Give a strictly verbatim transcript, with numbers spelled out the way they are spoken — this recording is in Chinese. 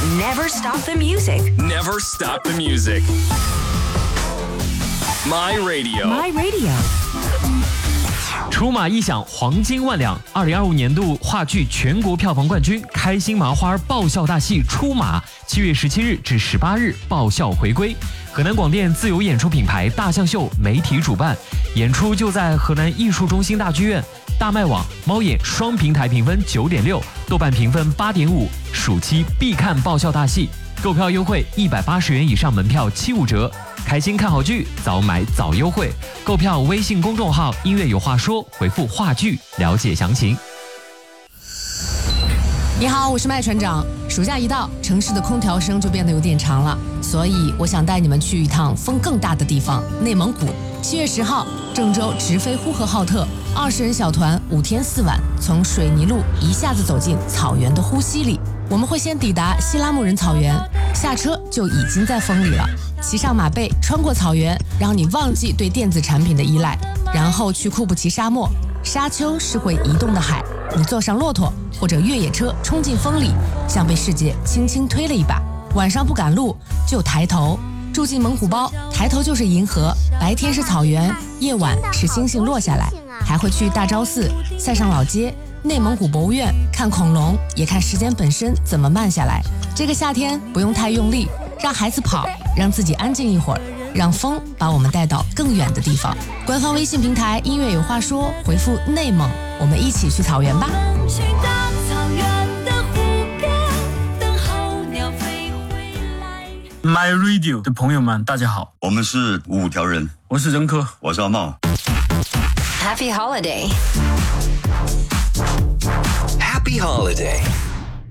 Never stop the music. Never stop the music. My Radio. My Radio. 出马一响，黄金万两。二零二五年度话剧全国票房冠军开心麻花爆笑大戏出马，七月十七日至十八日爆笑回归。河南广电自由演出品牌大象秀媒体主办，演出就在河南艺术中心大剧院。大麦网、猫眼双平台评分九点六，豆瓣评分八点五，暑期必看爆笑大戏。购票优惠一百八十元以上门票七五折。开心看好剧，早买早优惠。购票微信公众号音乐有话说，回复话剧了解详情。 你好，我是麦船长。暑假一到，城市的空调声就变得有点长了，所以我想带你们去一趟风更大的地方——内蒙古。七月十号，郑州直飞呼和浩特，二十人小团，五天四晚，从水泥路一下子走进草原的呼吸里。我们会先抵达西拉木仁草原，下车就已经在风里了。骑上马背，穿过草原，让你忘记对电子产品的依赖，然后去库布齐沙漠。沙丘是会移动的海，你坐上骆驼或者越野车冲进风里，像被世界轻轻推了一把。晚上不赶路就抬头，住进蒙古包，抬头就是银河，白天是草原，夜晚是星星落下来。还会去大昭寺、塞上老街、内蒙古博物院看恐龙，也看时间本身怎么慢下来。这个夏天不用太用力，让孩子跑，让自己安静一会儿，让风把我们带到更远的地方。官方微信平台音乐有话说，回复内蒙，我们一起去草原吧。 My Radio 的朋友们，大家好， 我们是五条人， 我是任科， 我是阿茂。 Happy holiday. Happy holiday.